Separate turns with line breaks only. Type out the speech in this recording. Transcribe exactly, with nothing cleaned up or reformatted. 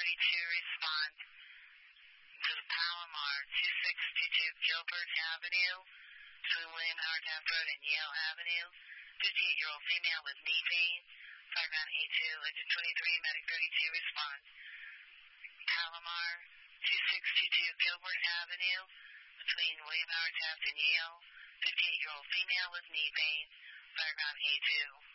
thirty-two, respond to the Palomar two sixty-two Gilbert Avenue, between William Howard Taft Road and Yale Avenue. fifty-eight-year-old female with knee pain. Fireground A two, engine twenty-three, medic thirty-two, respond. Palomar two sixty-two Gilbert Avenue, between William Howard Taft and Yale. fifty-eight-year-old female with knee pain. Fireground A two.